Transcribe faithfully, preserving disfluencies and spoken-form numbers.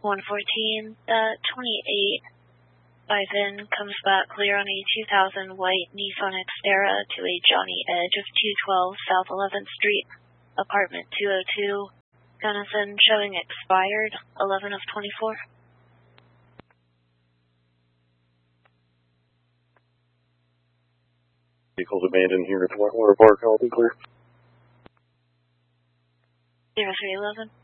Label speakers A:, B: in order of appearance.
A: one fourteen, uh, twenty-eight, Bison comes back clear on a two thousand white Nissan Xterra to a Johnny Edge of two twelve South eleventh Street, apartment two oh two, Gunnison showing expired, eleven of twenty-four.
B: Vehicles abandoned here at Whitewater Park, all be clear.
A: zero three eleven.